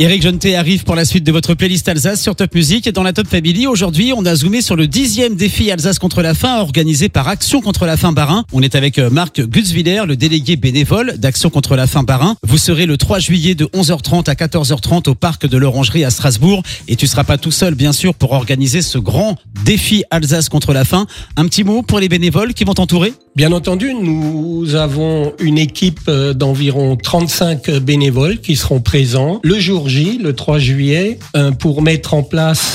Eric Jonté arrive pour la suite de votre playlist Alsace sur Top Music. Et dans la Top Family, aujourd'hui, on a zoomé sur le 10e défi Alsace contre la faim organisé par Action contre la faim Bas-Rhin. On est avec Marc Gutzwiller, le délégué bénévole d'Action contre la faim Bas-Rhin. Vous serez le 3 juillet de 11h30 à 14h30 au parc de l'Orangerie à Strasbourg. Et tu seras pas tout seul, bien sûr, pour organiser ce grand défi Alsace contre la faim. Un petit mot pour les bénévoles qui vont t'entourer ? Bien entendu, nous avons une équipe d'environ 35 bénévoles qui seront présents le jour J, le 3 juillet, pour mettre en place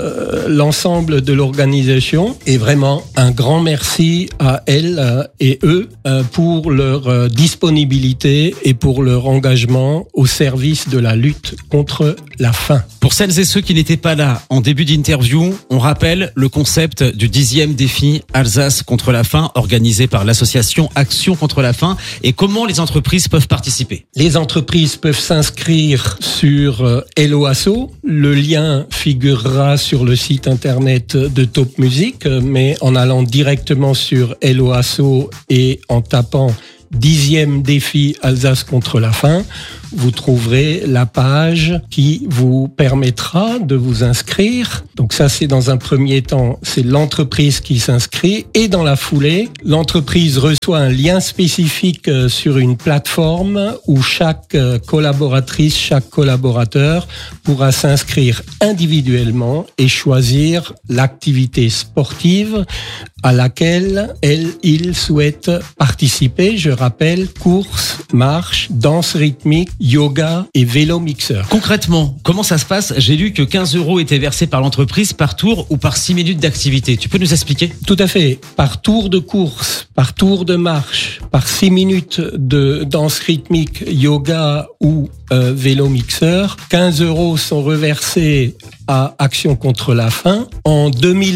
l'ensemble de l'organisation. Et vraiment, un grand merci à elles et eux pour leur disponibilité et pour leur engagement au service de la lutte contre la faim. Pour celles et ceux qui n'étaient pas là en début d'interview, on rappelle le concept du 10e défi Alsace contre la faim organisé par l'association Action contre la faim et comment les entreprises peuvent participer. Les entreprises peuvent s'inscrire sur Hello Asso. Le lien figurera sur le site internet de Top Music, mais en allant directement sur Hello Asso et en tapant 10e défi Alsace contre la faim, vous trouverez la page qui vous permettra de vous inscrire. Donc ça, c'est dans un premier temps, c'est l'entreprise qui s'inscrit. Et dans la foulée, l'entreprise reçoit un lien spécifique sur une plateforme où chaque collaboratrice, chaque collaborateur pourra s'inscrire individuellement et choisir l'activité sportive à laquelle il souhaite participer. Je rappelle, course, marche, danse rythmique, yoga et vélo mixeur. Concrètement, comment ça se passe ? J'ai lu que 15 € étaient versés par l'entreprise par tour ou par 6 minutes d'activité. Tu peux nous expliquer ? Tout à fait. Par tour de course, par tour de marche, par 6 minutes de danse rythmique, yoga ou vélo mixeur, 15 € sont reversés à Action contre la faim. En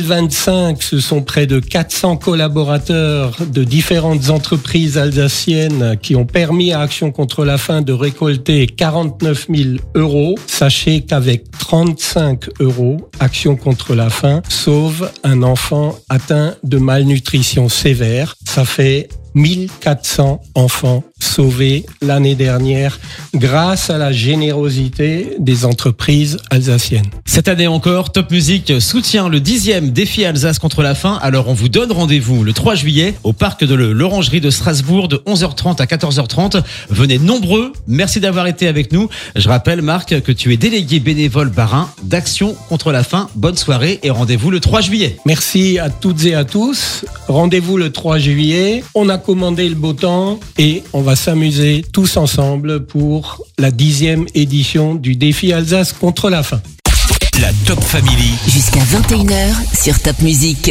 2025, ce sont près de 400 collaborateurs de différentes entreprises alsaciennes qui ont permis à Action contre la faim de récolter 49 000 €. Sachez qu'avec 35 €, Action contre la faim sauve un enfant atteint de malnutrition sévère. Ça fait 1400 enfants sauvés l'année dernière grâce à la générosité des entreprises alsaciennes. Cette année encore, Top Music soutient le 10e défi Alsace contre la faim. Alors on vous donne rendez-vous le 3 juillet au parc de l'Orangerie de Strasbourg de 11h30 à 14h30. Venez nombreux. Merci d'avoir été avec nous. Je rappelle, Marc, que tu es délégué bénévole Bas-Rhin d'Action contre la faim. Bonne soirée et rendez-vous le 3 juillet. Merci à toutes et à tous. Rendez-vous le 3 juillet. On a commandé le beau temps et on va s'amuser tous ensemble pour la 10e édition du défi Alsace contre la faim. La Top Family. Jusqu'à 21h sur Top Music.